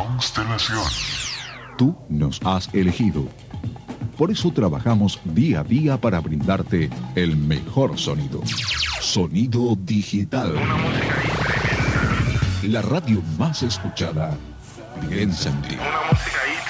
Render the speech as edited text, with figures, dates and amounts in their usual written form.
Constelación. Tú nos has elegido. Por eso trabajamos día a día para brindarte el mejor sonido. Sonido digital. Una música ahí tremenda. La radio más escuchada. Piensa en ti. Una música ahí